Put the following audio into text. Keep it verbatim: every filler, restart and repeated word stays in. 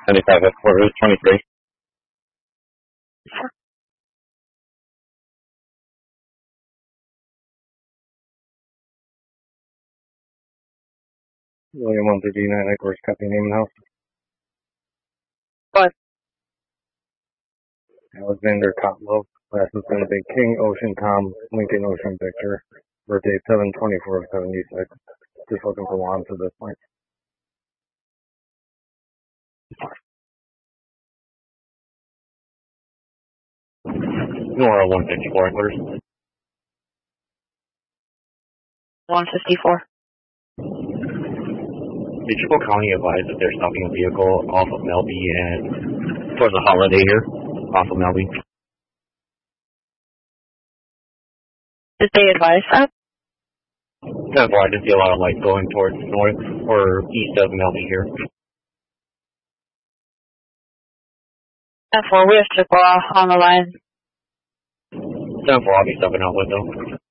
seventy-five at four, Route twenty-three. William one fifty-nine, Edwards, copy name and house. What? Alexander Kotlov, last is going to be King Ocean Tom, Lincoln Ocean Victor, birthday seven twenty-four of seventy-six. Just looking for Juan to this point. Nora one fifty-four, Edwards. one fifty-four. Did Chippewa County advise that they're stopping a vehicle off of Melby and towards the holiday here, off of Melby? Did they advise that? That's why I did see a lot of lights going towards north or east of Melby here. F four, we have Chippewa on the line. seven four, I'll be stepping out with them.